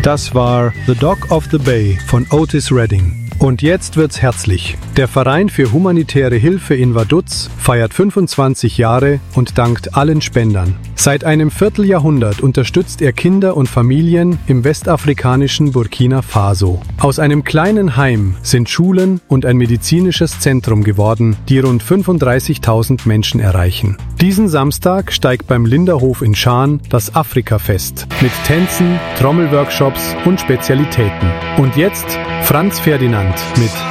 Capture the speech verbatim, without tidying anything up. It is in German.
Das war The Dog of the Bay von Otis Redding. Und jetzt wird's herzlich. Der Verein für humanitäre Hilfe in Vaduz feiert fünfundzwanzig Jahre und dankt allen Spendern. Seit einem Vierteljahrhundert unterstützt er Kinder und Familien im westafrikanischen Burkina Faso. Aus einem kleinen Heim sind Schulen und ein medizinisches Zentrum geworden, die rund fünfunddreißigtausend Menschen erreichen. Diesen Samstag steigt beim Linderhof in Schaan das Afrika-Fest mit Tänzen, Trommelworkshops und Spezialitäten. Und jetzt Franz Ferdinand mit